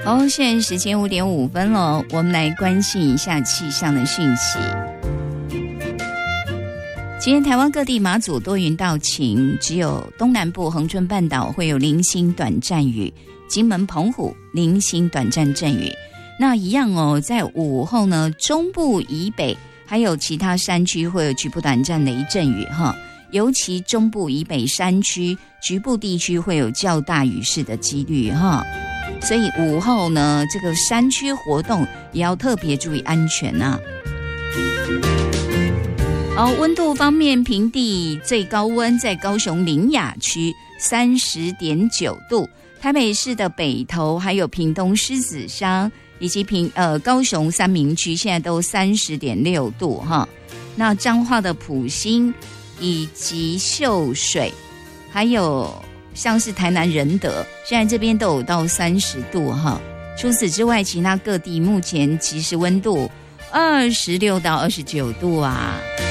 好，现在时间5:05了，我们来关心一下气象的讯息。今天台湾各地马祖多云到晴，只有东南部恒春半岛会有零星短暂雨，金门澎湖零星短暂阵雨。那一样哦，在午后呢，中部以北还有其他山区会有局部短暂雷阵雨哈，尤其中部以北山区局部地区会有较大雨势的几率哈。所以午后呢，这个山区活动也要特别注意安全啊。好，温度方面，平地最高温在高雄苓雅区30.9度，台北市的北投还有屏东狮子乡以及高雄三民区现在都30.6度哈。那彰化的埔心以及秀水，还有像是台南仁德，现在这边都有到30度哈。除此之外，其他各地目前其实温度26到29度啊。